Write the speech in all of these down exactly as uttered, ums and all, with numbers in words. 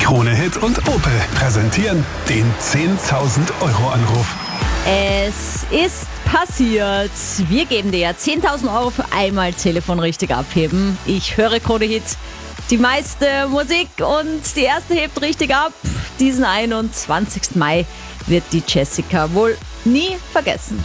Krone Hit und Opel präsentieren den zehntausend Euro Anruf. Es ist passiert. Wir geben dir ja zehntausend Euro für einmal Telefon richtig abheben. Ich höre Krone Hit, die meiste Musik und die erste hebt richtig ab. Diesen einundzwanzigsten Mai wird die Jessica wohl nie vergessen.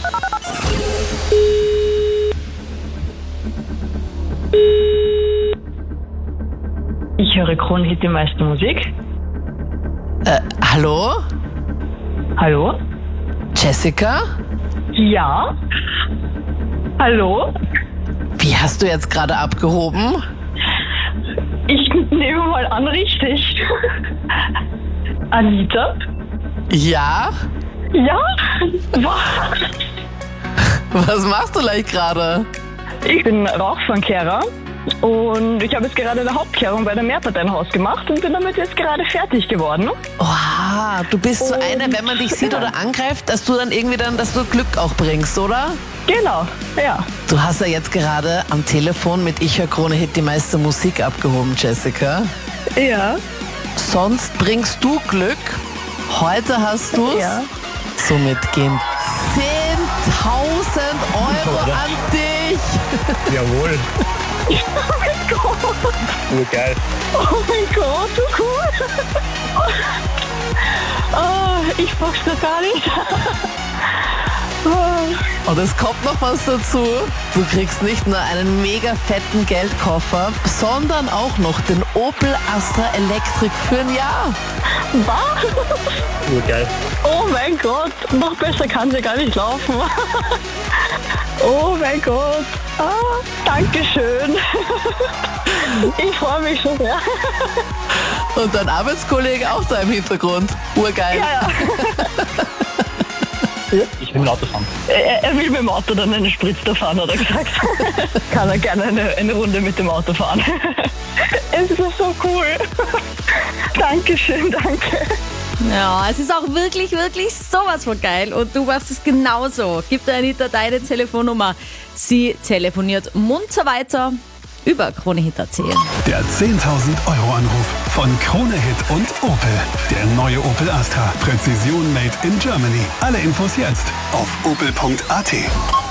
Ich höre Krone Hit, die meiste Musik. Äh, hallo? Hallo? Jessica? Ja? Hallo? Wie hast du jetzt gerade abgehoben? Ich nehme mal an, richtig. Anita? Ja? Ja? Was? Was machst du gleich gerade? Ich bin Rauchfangkehrer und ich habe jetzt gerade eine Hauptkehrung bei der Mehrparteienhaus gemacht und bin damit jetzt gerade fertig geworden. Oha, du bist so Und- eine, wenn man dich sieht ja. oder angreift, dass du dann irgendwie dann, dass du Glück auch bringst, oder? Genau, ja. Du hast ja jetzt gerade am Telefon mit Ich höre Krone Hit die meiste Musik abgehoben, Jessica. Ja. Sonst bringst du Glück. Heute hast du's. Ja. Somit gehen zehntausend Euro an dich. Jawohl, Oh mein Gott. urgeil. Oh mein Gott, so cool. Oh, ich pack's noch gar nicht. Oh. Und es kommt noch was dazu. Du kriegst nicht nur einen mega fetten Geldkoffer, sondern auch noch den Opel Astra Electric für ein Jahr. Was? Urgeil. Oh mein Gott, noch besser kann sie gar nicht laufen. Oh mein Gott. Ah, Dankeschön. Ich freue mich schon sehr. Und dein Arbeitskollege auch da im Hintergrund. Urgeil. Ja, ja. Ich will ein Auto fahren. Er, er will mit dem Auto dann eine Spritztour fahren, hat er gesagt. Kann er gerne eine, eine Runde mit dem Auto fahren. Es ist so cool. Dankeschön, danke. Ja, es ist auch wirklich, wirklich sowas von geil. Und du machst es genauso. Gib der Anita deine Telefonnummer. Sie telefoniert munter weiter über Krone Hit erzählen. Der zehntausend Euro Anruf von Krone Hit und Opel. Der neue Opel Astra. Präzision made in Germany. Alle Infos jetzt auf opel punkt a t.